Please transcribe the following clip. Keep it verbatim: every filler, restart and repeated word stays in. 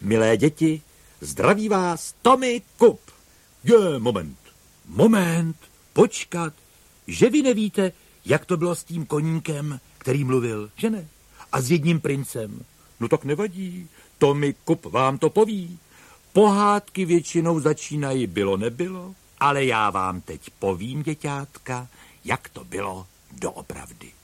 Milé děti, zdraví vás Tommy Kup. Je, moment, moment, počkat, že vy nevíte, jak to bylo s tím koníkem, který mluvil, že ne? A s jedním princem. No tak nevadí, Tommy Kup vám to poví. Pohádky většinou začínají bylo nebylo, ale já vám teď povím, děťátka, jak to bylo doopravdy.